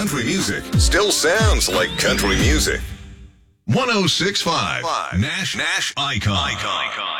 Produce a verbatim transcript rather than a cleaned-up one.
country music still sounds like country music. one oh six point five Nash Nash Icon. Icon.